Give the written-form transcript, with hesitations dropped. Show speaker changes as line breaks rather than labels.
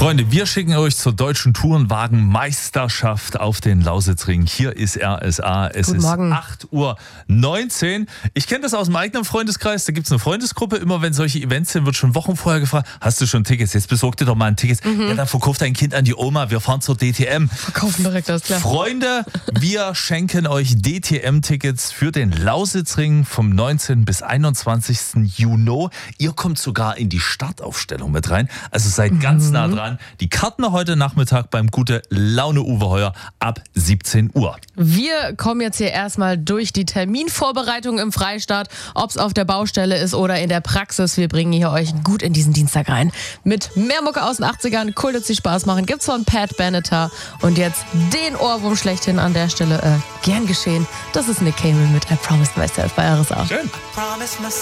Freunde, wir schicken euch zur deutschen Tourenwagenmeisterschaft auf den Lausitzring. Hier ist RSA. Es
Guten
ist
Morgen.
8:19 Uhr. Ich kenne das aus meinem eigenen Freundeskreis. Da gibt es eine Freundesgruppe. Immer wenn solche Events sind, wird schon Wochen vorher gefragt, hast du schon Tickets? Jetzt besorg dir doch mal ein Ticket. Ja, dann verkauft dein Kind an die Oma. Wir fahren zur DTM.
Verkaufen direkt, das klar.
Freunde, wir schenken euch DTM-Tickets für den Lausitzring vom 19. bis 21. Juni. Ihr kommt sogar in die Startaufstellung mit rein. Also seid ganz nah dran. Die Karten heute Nachmittag beim Gute Laune Uwe Heuer ab 17 Uhr.
Wir kommen jetzt hier erstmal durch die Terminvorbereitung im Freistaat, ob es auf der Baustelle ist oder in der Praxis. Wir bringen hier euch gut in diesen Dienstag rein. Mit mehr Mucke aus den 80ern, Kultits, die Spaß machen, gibt's von Pat Benatar. Und jetzt den Ohrwurm schlechthin an der Stelle. Gern geschehen. Das ist Nick Cable mit I Promised Myself bei RSA.
Schön.